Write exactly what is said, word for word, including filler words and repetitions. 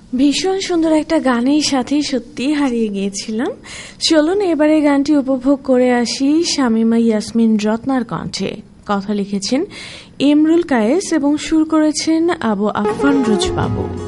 ভীষণ সুন্দর একটা গানের সাথেই সত্যি হারিয়ে গিয়েছিলাম। চলুন এবারে গানটি উপভোগ করে আসি শামীমা ইয়াসমিন রত্নার কণ্ঠে। কথা লিখেছেন এমরুল কায়েস এবং সুর করেছেন আবু আফফান রুজবাবু।